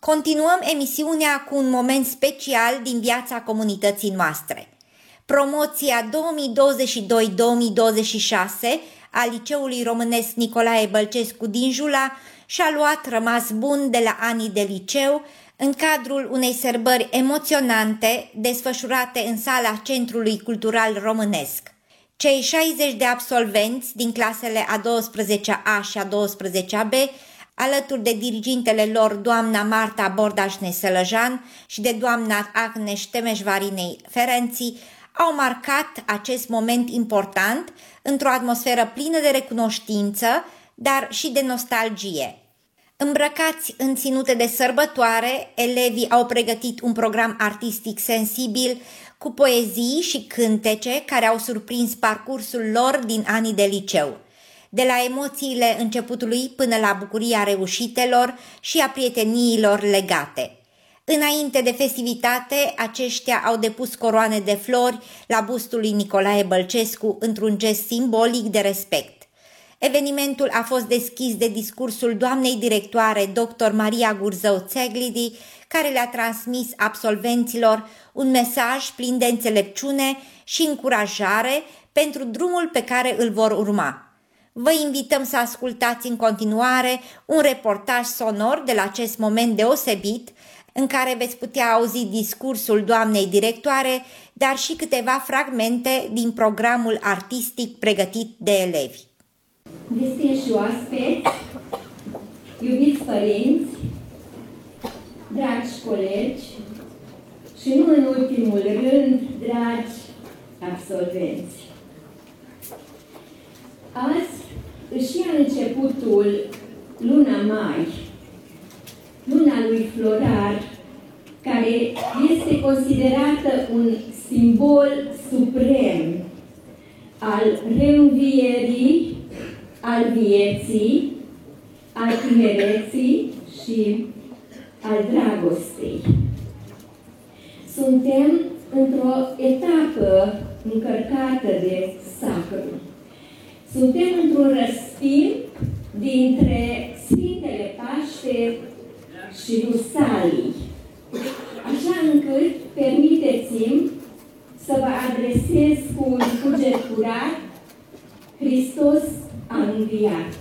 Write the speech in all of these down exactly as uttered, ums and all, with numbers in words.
Continuăm emisiunea cu un moment special din viața comunității noastre. Promoția două mii douăzeci și doi două mii douăzeci și șase a Liceului Românesc Nicolae Bălcescu din Jula și-a luat rămas bun de la anii de liceu în cadrul unei sărbări emoționante desfășurate în sala Centrului Cultural Românesc. Cei șaizeci de absolvenți din clasele a douăsprezecea A și a douăsprezecea B, alături de dirigintele lor doamna Marta Bordașne-Sălăjan și de doamna Agnes Temeșvarinei Ferenții, au marcat acest moment important într-o atmosferă plină de recunoștință, dar și de nostalgie. Îmbrăcați în ținute de sărbătoare, elevii au pregătit un program artistic sensibil cu poezii și cântece care au surprins parcursul lor din anii de liceu, de la emoțiile începutului până la bucuria reușitelor și a prieteniilor legate. Înainte de festivitate, aceștia au depus coroane de flori la bustul lui Nicolae Bălcescu într-un gest simbolic de respect. Evenimentul a fost deschis de discursul doamnei directoare doctor Maria Gurzău-Țeglidi, care le-a transmis absolvenților un mesaj plin de înțelepciune și încurajare pentru drumul pe care îl vor urma. Vă invităm să ascultați în continuare un reportaj sonor de la acest moment deosebit, în care veți putea auzi discursul doamnei directoare, dar și câteva fragmente din programul artistic pregătit de elevi. Distinși oaspeți, iubiți părinți, dragi colegi și nu în ultimul rând, dragi absolvenți. Azi își ia începutul luna mai, luna lui Florar, care este considerată un simbol suprem al reînvierii, al vieții, al tinereții și al dragostei. Suntem într-o etapă încărcată de sacru. Suntem într-un răstimp dintre Sfintele Paște și Rusalii, așa încât permiteți-mi să vă adresez cu un cuget curat: Hristos a înviat.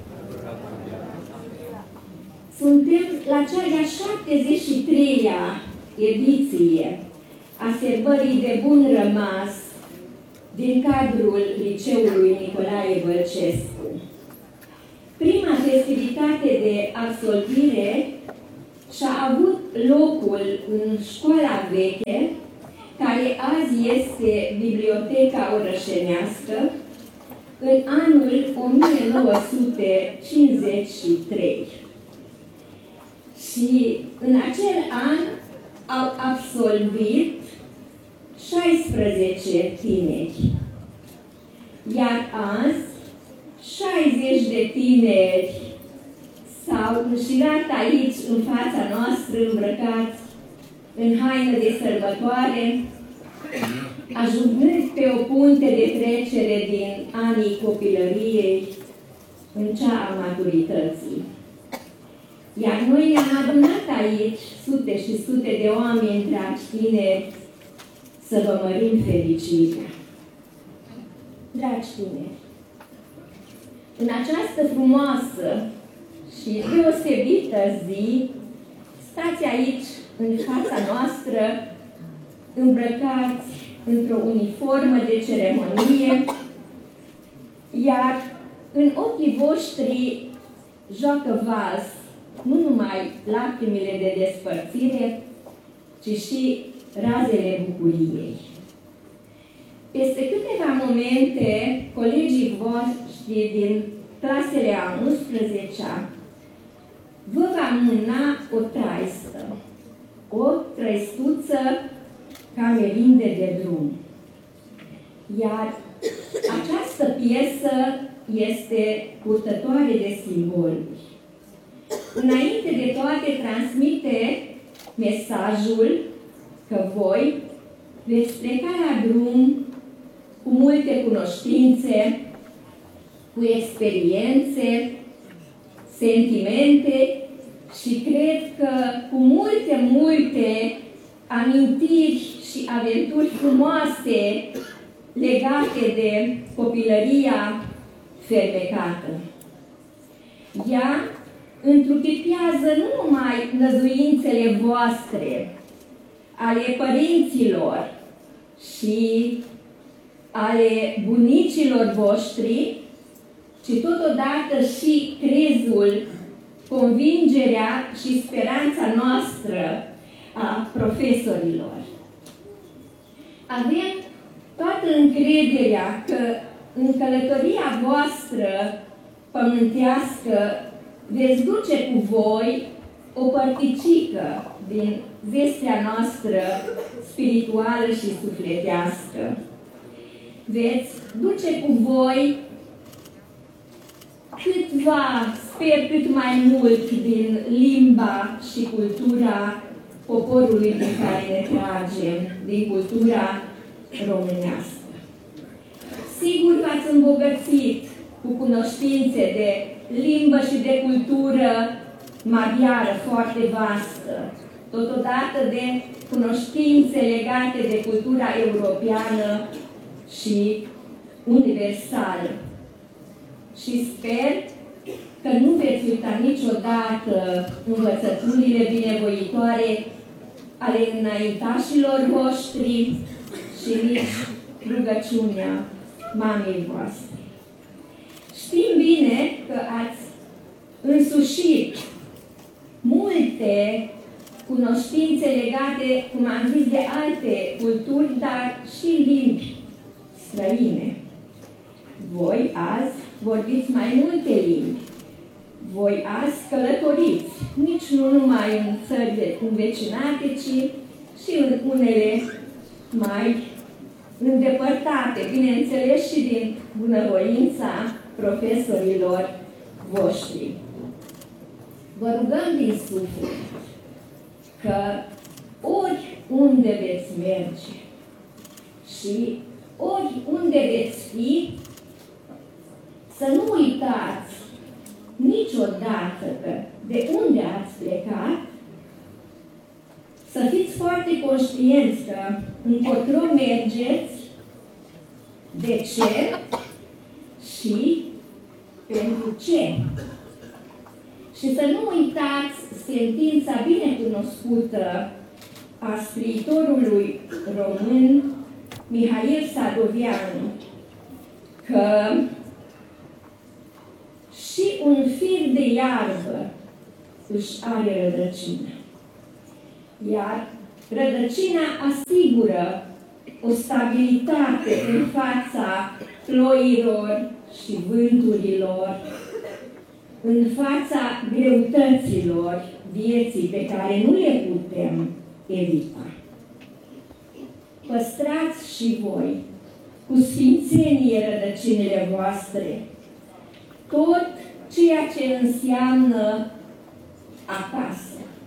Suntem la cea de-a șaptezeci și treia ediție a sărbării de bun rămas din cadrul Liceului Nicolae Bălcescu. Prima festivitate de absolvire și-a avut locul în școala veche, care azi este Biblioteca Orășenească, în anul o mie nouă sute cincizeci și trei. Și în acel an au absolvit șaisprezece tineri. Iar azi, șaizeci de tineri s-au înșirat aici, în fața noastră, îmbrăcați în haină de sărbătoare, ajungând pe o punte de trecere din anii copilăriei în cea a maturității. Iar noi ne-am adunat aici, sute și sute de oameni, dragi tineri, să vă mărim fericirea. Dragi tineri, în această frumoasă și deosebită zi, stați aici, în fața noastră, îmbrăcați într-o uniformă de ceremonie, iar în ochii voștri joacă vals nu numai lacrimile de despărțire, ci și razele bucuriei. Peste câteva momente, colegii voștri din clasele a unsprezecea vă va mâna o traistă, o trăistuță ca merinde de drum. Iar această piesă este purtătoare de simboluri. Înainte de toate, transmite mesajul că voi veți pleca la drum cu multe cunoștințe, cu experiențe, sentimente și cred că cu multe amintiri și aventuri frumoase legate de copilăria fermecată. Ea întruchipează nu numai năzuințele voastre, ale părinților și ale bunicilor voștri, ci totodată și crezul, convingerea și speranța noastră a profesorilor. Avem toată încrederea că în călătoria voastră pământească veți duce cu voi o părticică din vestea noastră spirituală și sufletească. Veți duce cu voi câtva, sper cât mai mult, din limba și cultura poporului pe care ne tragem, din cultura românească. Sigur v-ați îmbogățit cu cunoștințe de limbă și de cultură maghiară foarte vastă, totodată de cunoștințe legate de cultura europeană și universală. Și sper că nu veți uita niciodată învățăturile binevoitoare ale înaintașilor voștri și nici rugăciunea mamei voastre. Știm bine că ați însușit multe cunoștințe legate, cum am zis, de alte culturi, dar și limbi străine. Voi azi vorbiți mai multe limbi. Voi azi călătoriți, nici nu numai în țările învecinate, ci și în unele mai îndepărtate, bineînțeles și din bunăvoința profesorilor voștri. Vă rugăm din suflet că oriunde veți merge și oriunde veți fi, să nu uitați niciodată că de unde ați plecat, să fiți foarte conștienți că încotro mergeți, de ce și pentru ce. Și să nu uitați sentința binecunoscută a scriitorului român Mihail Sadoveanu, că și un fir de iarbă își are rădăcină. Iar rădăcina asigură o stabilitate în fața ploilor și vânturilor, în fața greutăților vieții pe care nu le putem evita. Păstrați și voi cu sfințenie rădăcinile voastre, tot ceea ce înseamnă acasă.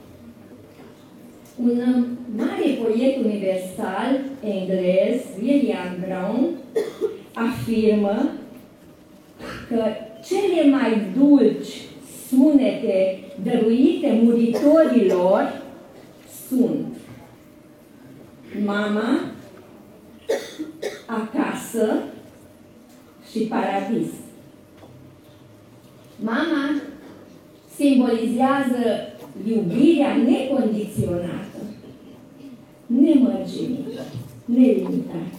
Un mare poet universal englez, William Brown, afirmă că cele mai dulci sunete dăruite muritorilor sunt mama, acasă și paradis. Mama simbolizează iubirea necondiționată, nemărginită, nelimitată.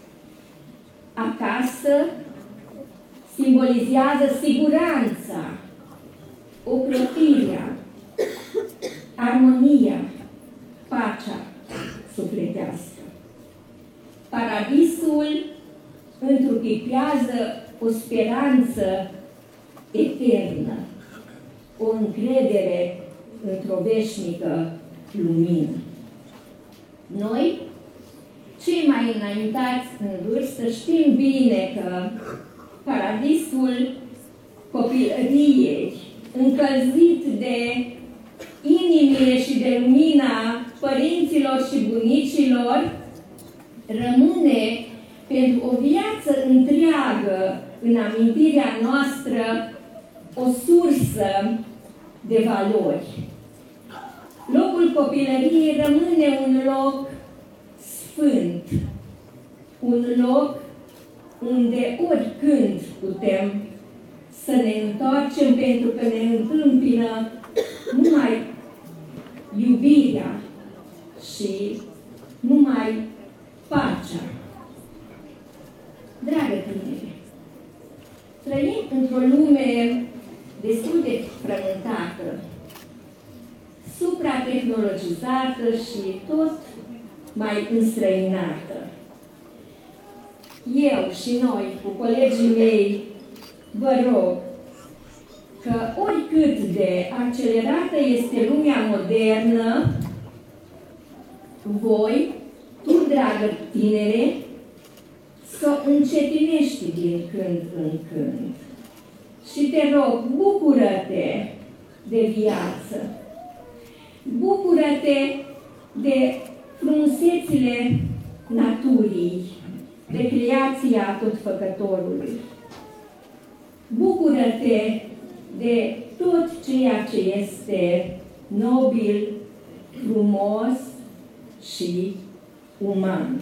Acasă simbolizează siguranța, ocrotirea, armonia, pacea sufletească. Paradisul întruchipează o speranță eternă, o încredere într-o veșnică lumină. Noi, cei mai înaintați în vârstă, știm bine că paradisul copilăriei, încălzit de inimile și de lumina părinților și bunicilor, rămâne pentru o viață întreagă în amintirea noastră o sursă de valori. Locul copilăriei rămâne un loc sfânt, un loc unde oricând putem să ne întoarcem, pentru că ne întâmpină numai iubirea și numai pacea. Dragă tinere, trăim într-o lume destul de frământată, supra-tehnologizată și tot mai înstrăinată. Eu și noi, cu colegii mei, vă rog că oricât de accelerată este lumea modernă, voi, tu, dragă tinere, să încetinești din când în când. Și te rog, bucură-te de viață. Bucură-te de frumusețile naturii, de creația Totfăcătorului. Bucură-te de tot ceea ce este nobil, frumos și uman.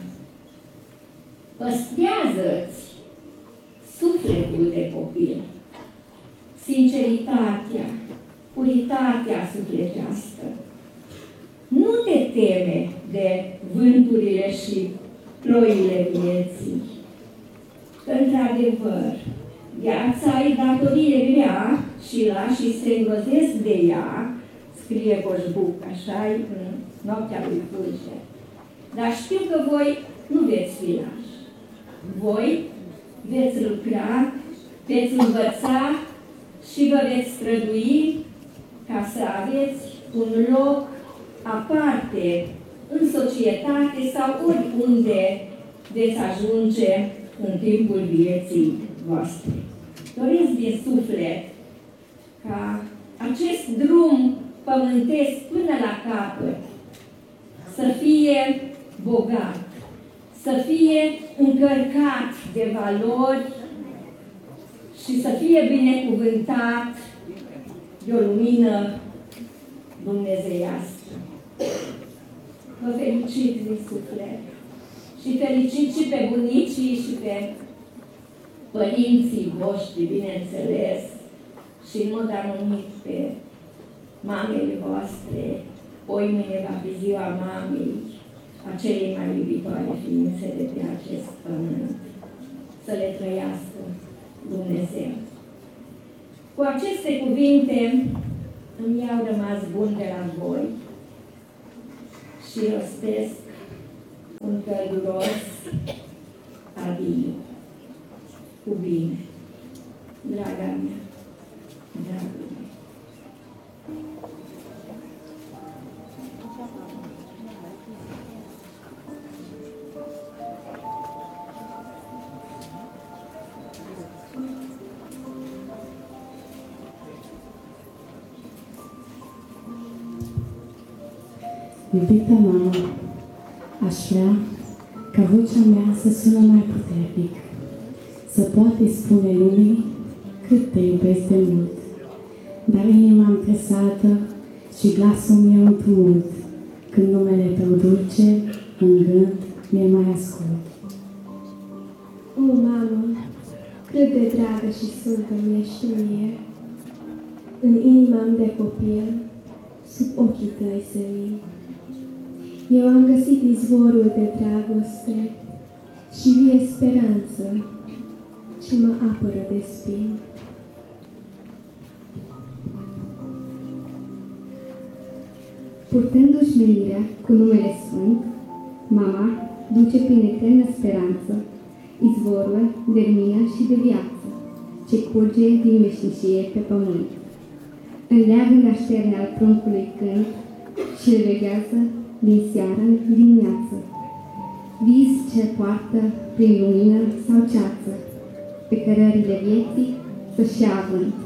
Păstrează-ți sufletul de copil, sinceritatea, puritatea sufletească. Nu te teme de vânturile și ploile vieții. Într-adevăr, viața e datorie grea și lașii se îngrozesc de ea, scrie Coșbuc, așa în Noaptea lui Fulger. Dar știu că voi nu veți fi lași. Voi veți lucra, veți învăța și vă veți strădui ca să aveți un loc aparte în societate sau oriunde veți ajunge în timpul vieții voastre. Doresc din suflet ca acest drum pământesc până la capăt să fie bogat, să fie încărcat de valori și să fie binecuvântat de o lumină dumnezeiască. Vă felicit din suflet și felicit și pe bunicii și pe părinții voștri, bineînțeles, și în mod anumit pe mamele voastre. Poimâine va fi ziua mamei, acelei mai iubitoare ființe de pe acest pământ. Să le trăiască Dumnezeu. Cu aceste cuvinte îmi iau rămas bun de la voi și rostesc un călduros adiu. Cu bine, draga mea, dragul meu. Iubita mamă, aș vrea ca vocea mea să sună mai puternic, să poate spune lumii cât te iubesc de mult, dar inima-mi tresată și glasul meu împrumut, când numele tău dulce, în gând, mi-e mai ascult. O, mamă, cât de dragă și sfântă mi-ești mie, în inima-mi de copil, sub ochii tăi senin. Eu am găsit izvorul de dragoste și vie speranță ce mă apără de spini. Purtându-și menirea cu numele Sfânt, mama duce prin eternă speranță izvorul de lumină și de viață, ce curge din veșnicie pe pământ. Înleagă în așterne al pruncului cânt și le veghează din seară în dimineață. Vis ce poartă prin lumină sau ceață, pe cărările vieții să-și ia avânt.